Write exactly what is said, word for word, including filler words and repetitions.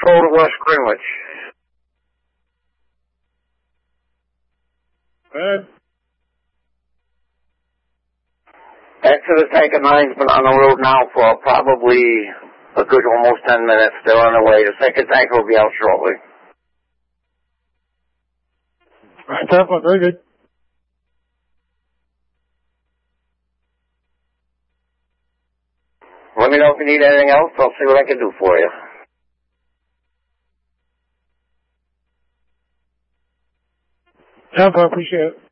patrol to West Greenwich. Good. Exodus Tanker nine's been on the road now for probably a good almost ten minutes. They're on their way. The second tanker will be out shortly. Right, Tampa, very good. Let me know if you need anything else. I'll see what I can do for you. Tampa, appreciate it.